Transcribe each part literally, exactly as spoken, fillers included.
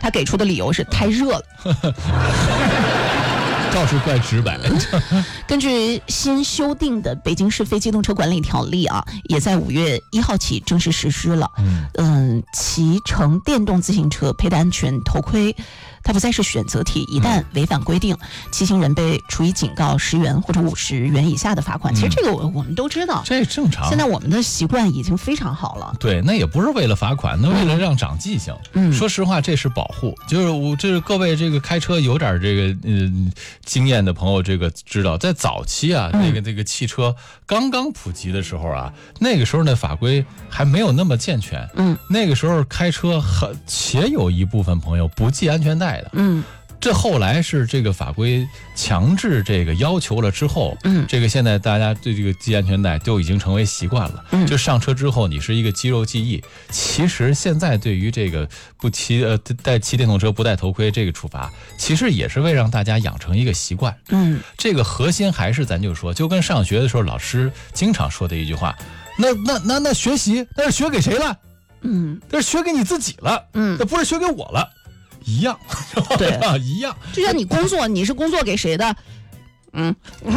他给出的理由是太热了。 倒是怪直白。 根据新修订的北京市非机动车管理条例啊，也在五月一号起正式实施了。嗯嗯，骑乘电动自行车佩戴安全头盔，它不再是选择题，一旦违反规定，骑行人被处以警告十元或者五十元以下的罚款。其实这个我我们都知道， 这正常。 现在我们的习惯已经非常好了。 对，那也不是为了罚款，那为了让长记性。嗯，说实话，这是保护。就是我，就是各位这个开车有点这个嗯、呃、经验的朋友，这个知道，在早期啊，那个这个汽车刚刚普及的时候啊，那个时候的法规还没有那么健全。嗯，那个时候开车很且有一部分朋友不系安全带的。嗯，这后来是这个法规强制这个要求了之后，嗯，这个现在大家对这个系安全带都已经成为习惯了。嗯，就上车之后你是一个肌肉记忆。其实现在对于这个不骑呃带骑电动车不戴头盔这个处罚，其实也是为让大家养成一个习惯。嗯，这个核心还是咱就说，就跟上学的时候老师经常说的一句话，那那那那学习那是学给谁了？嗯，那是学给你自己了。嗯，那不是学给我了。一样， 对啊，一样。 就像你工作，你是工作给谁的？嗯，当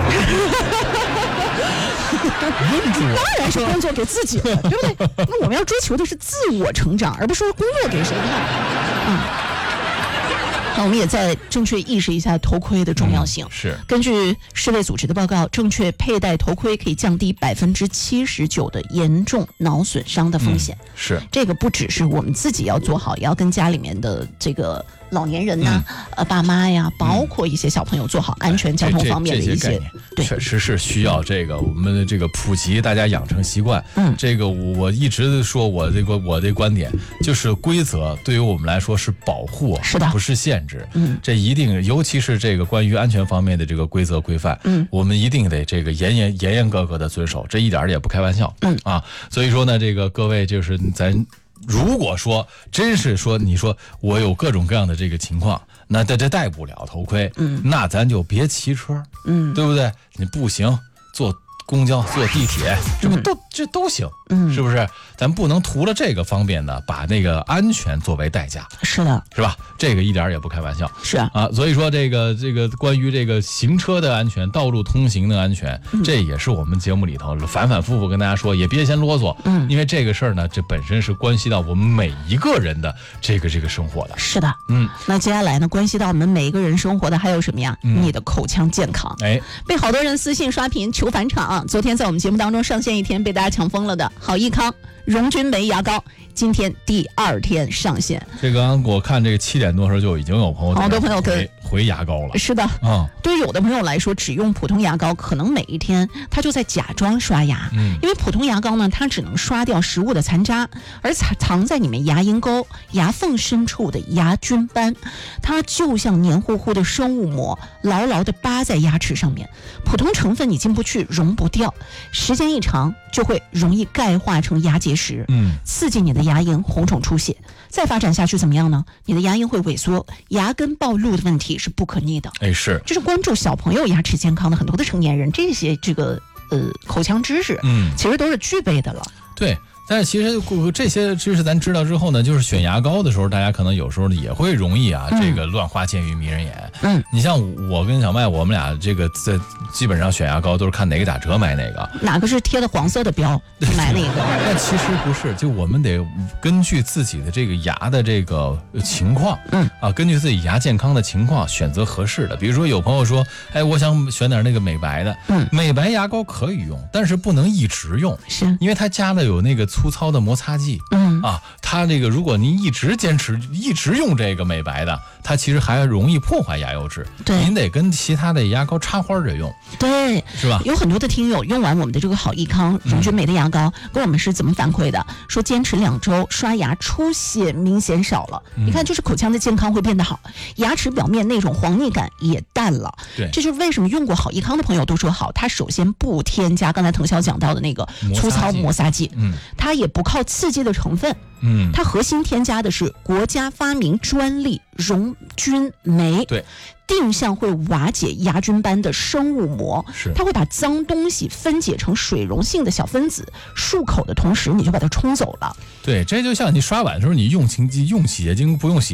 然是工作给自己的，对不对？那我们要追求的是自我成长，而不是说工作给谁看。嗯。那我们也在正确意识一下头盔的重要性。嗯、 是， 根据世卫组织的报告，正确佩戴头盔可以降低百分之七十九的严重脑损伤的风险。 嗯、是， 这个不只是我们自己要做好，也要跟家里面的这个老年人呐、嗯、呃爸妈呀，包括一些小朋友做好安全交通方面的一些。 对，确实是需要这个我们的这个普及，大家养成习惯。嗯，这个我一直说我这个我的观点就是规则对于我们来说是保护， 是的， 不是限制。嗯，这一定，尤其是这个关于安全方面的这个规则规范，嗯，我们一定得这个严严严严格格的遵守，这一点也不开玩笑。嗯啊，所以说呢，这个各位就是咱。如果说真是说你说我有各种各样的这个情况，那这这戴不了头盔，嗯，那咱就别骑车，嗯，对不对？你步行、坐公交、坐地铁，这不都、嗯、这都行，嗯，是不是？咱不能图了这个方便呢，把那个安全作为代价。 是的， 是吧？这个一点也不开玩笑。 是啊， 啊，所以说这个这个关于这个行车的安全、道路通行的安全，嗯、这也是我们节目里头反反复复跟大家说，也别嫌啰嗦，嗯，因为这个事儿呢，这本身是关系到我们每一个人的这个这个生活的。 是的，嗯，那接下来呢，关系到我们每一个人生活的还有什么呀？嗯、你的口腔健康。哎，被好多人私信刷屏求返场。昨天在我们节目当中上线一天被大家抢疯了的好益康荣君梅牙膏，今天第二天上线。 这个我看这个七点多时候就已经有朋友好多朋友跟回牙膏了。 是的，嗯，对于有的朋友来说，只用普通牙膏，可能每一天他就在假装刷牙，嗯，因为普通牙膏呢，它只能刷掉食物的残渣，而藏在你们牙龈沟、牙缝深处的牙菌斑，它就像黏糊糊的生物膜，牢牢地扒在牙齿上面，普通成分你进不去，溶不掉，时间一长就会容易钙化成牙结石，嗯，刺激你的牙龈红肿出血，再发展下去怎么样呢？你的牙龈会萎缩，牙根暴露的问题是不可逆的。 哎，是， 就是关注小朋友牙齿健康的很多的成年人，这些这个呃口腔知识，嗯，其实都是具备的了。 对。但是其实这些知识咱知道之后呢，就是选牙膏的时候，大家可能有时候也会容易啊，嗯、这个乱花渐欲迷人眼。嗯，你像我跟小麦，我们俩这个在基本上选牙膏都是看哪个打折买哪个， 哪个是贴的黄色的标买哪个。 但其实不是，就我们得根据自己的这个牙的这个情况，嗯啊，根据自己牙健康的情况选择合适的。比如说有朋友说，哎，我想选点那个美白的，嗯，美白牙膏可以用，但是不能一直用， 是因为它加了有那个粗糙的摩擦剂，嗯啊，它这个如果您一直坚持一直用这个美白的，它其实还容易破坏牙釉质。 对， 您得跟其他的牙膏插花着用。 对， 是吧？ 有很多的听友用完我们的这个好益康荣君梅的牙膏，嗯、跟我们是怎么反馈的？说坚持两周，刷牙出血明显少了。嗯、你看，就是口腔的健康会变得好，牙齿表面那种黄腻感也淡了。 对， 这就是为什么用过好益康的朋友都说好。它首先不添加刚才滕潇讲到的那个粗糙摩擦剂，嗯，它也不靠刺激的成分，嗯，它核心添加的是国家发明专利荣君梅， 对， 定向会瓦解牙菌斑的生物膜， 是它会把脏东西分解成水溶性的小分子，漱口的同时你就把它冲走了。 对，这就像你刷碗的时候，你用清用洗洁精不用洗